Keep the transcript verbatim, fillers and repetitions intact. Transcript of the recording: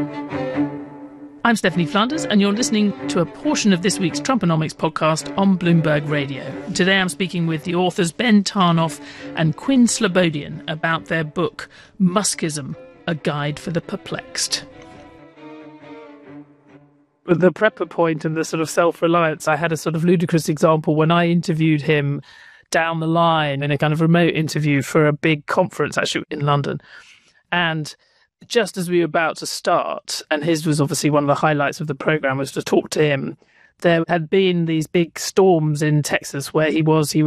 I'm Stephanie Flanders, and you're listening to a portion of this week's Trumponomics podcast on Bloomberg Radio. Today I'm speaking with the authors Ben Tarnoff and Quinn Slobodian about their book, Muskism, A Guide for the Perplexed. With the prepper point and the sort of self-reliance, I had a sort of ludicrous example when I interviewed him down the line in a kind of remote interview for a big conference, actually, in London. And just as we were about to start, and his was obviously one of the highlights of the programme, was to talk to him, there had been these big storms in Texas where he was. He